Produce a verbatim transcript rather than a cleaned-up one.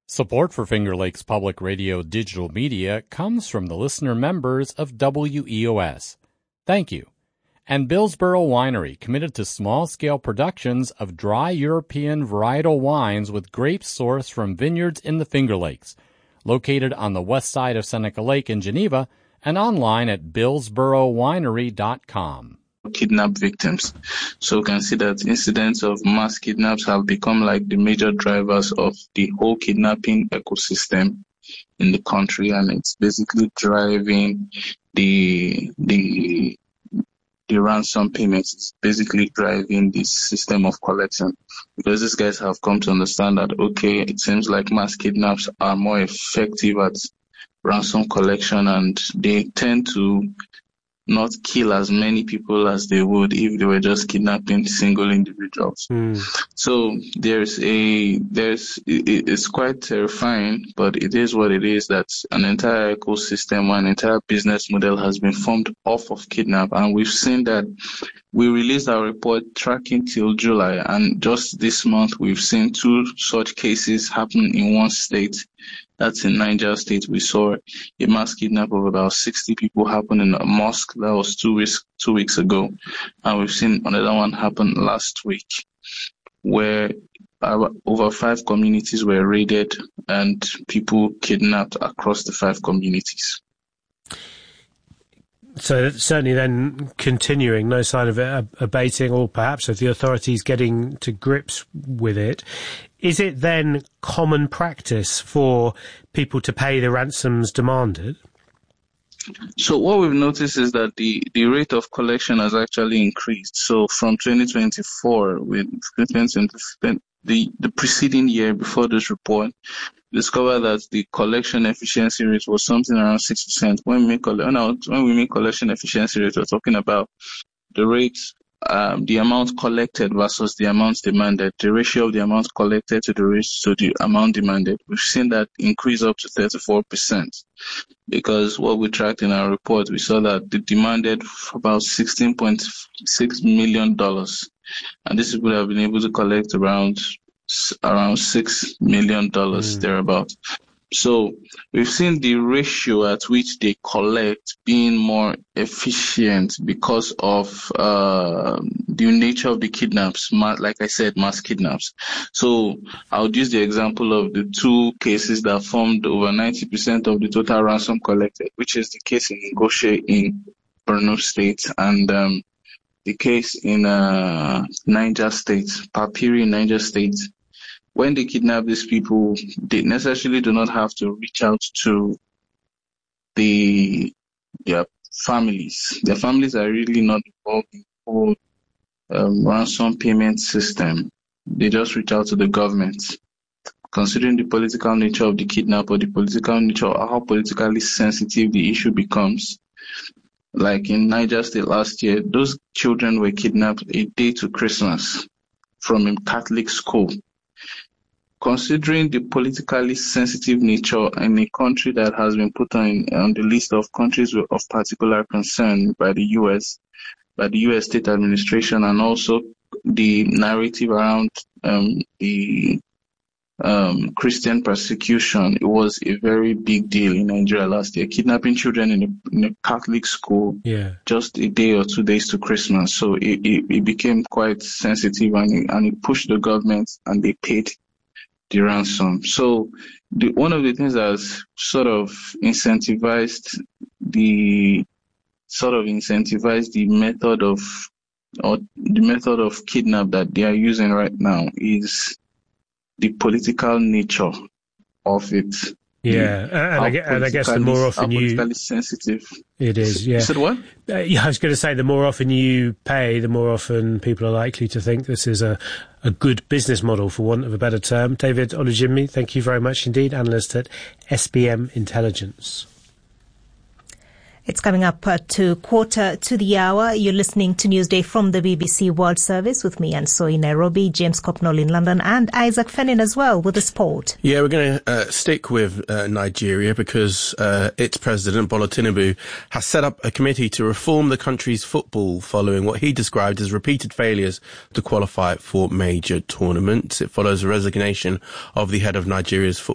Support for Finger Lakes Public Radio digital media comes from the listener members of W E O S. Thank you. And Billsboro Winery, committed to small-scale productions of dry European varietal wines with grapes sourced from vineyards in the Finger Lakes, located on the west side of Seneca Lake in Geneva, and online at billsboro winery dot com. Kidnap victims. So we can see that incidents of mass kidnaps have become like the major drivers of the whole kidnapping ecosystem in the country, and it's basically driving the the the ransom payments. It's basically driving this system of collection, because these guys have come to understand that, okay, it seems like mass kidnaps are more effective at ransom collection, and they tend to not kill as many people as they would if they were just kidnapping single individuals. Mm. So there's a, there's, it, it's quite terrifying, but it is what it is, that an entire ecosystem, an entire business model has been formed off of kidnap. And we've seen that. We released our report tracking till July, and just this month we've seen two such cases happen in one state. That's in Niger State. We saw a mass kidnap of about sixty people happen in a mosque. That was two weeks two weeks ago. And we've seen another one happen last week, where over five communities were raided and people kidnapped across the five communities. So certainly then continuing, no sign of it abating, or perhaps of the authorities getting to grips with it. Is it then common practice for people to pay the ransoms demanded? So what we've noticed is that the, the rate of collection has actually increased. So from twenty twenty-four, with the, the preceding year before this report, discovered that the collection efficiency rate was something around six percent. When we make, when we make collection efficiency rate, we're talking about the rate, um, the amount collected versus the amount demanded, the ratio of the amount collected to the ratio to the amount demanded. We've seen that increase up to thirty-four percent, because what we tracked in our report, we saw that they demanded about sixteen point six million dollars, and these people have been able to collect around around six million dollars, mm. thereabout. So we've seen the ratio at which they collect being more efficient because of uh, the nature of the kidnaps, like I said, mass kidnaps. So I would use the example of the two cases that formed over ninety percent of the total ransom collected, which is the case in Ngoshe in Borno State, and um, the case in uh, Niger State, Papiri in Niger State. When they kidnap these people, they necessarily do not have to reach out to the their families. Their families are really not involved in the whole um, ransom payment system. They just reach out to the government. Considering the political nature of the kidnap, or the political nature of how politically sensitive the issue becomes, like in Niger State last year, those children were kidnapped a day to Christmas from a Catholic school. Considering the politically sensitive nature in a country that has been put on, on the list of countries of particular concern by the U S, by the U S state administration, and also the narrative around um, the um, Christian persecution, it was a very big deal in Nigeria last year. Kidnapping children in a, in a Catholic school, yeah, just a day or two days to Christmas. So it, it, it became quite sensitive, and it, and it pushed the government, and they paid the ransom. So the, one of the things that has sort of incentivized the sort of incentivized the method of or the method of kidnap that they are using right now is the political nature of it. Yeah, and, I, and I guess the more often you... politically sensitive. It is, yeah. You said what? Uh, yeah, I was going to say the more often you pay, the more often people are likely to think this is a, a good business model, for want of a better term. David Olujimi, thank you very much indeed, analyst at S B M Intelligence. It's coming up uh, to quarter to the hour. You're listening to Newsday from the B B C World Service with me, and so in Nairobi, James Copnall in London, and Isaac Fennin as well with the sport. Yeah, we're going to uh, stick with uh, Nigeria because uh, its president, Bola Tinubu, has set up a committee to reform the country's football following what he described as repeated failures to qualify for major tournaments. It follows the resignation of the head of Nigeria's football